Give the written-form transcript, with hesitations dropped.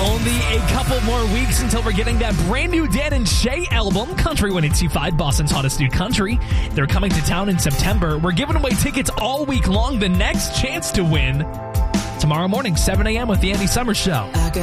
Only a couple more weeks until we're getting that brand new Dan and Shay album, Country 102.5, Boston's hottest new country. They're coming to town in September. We're giving away tickets all week long. The next chance to win tomorrow morning, 7 a.m. with the Andy Summers Show.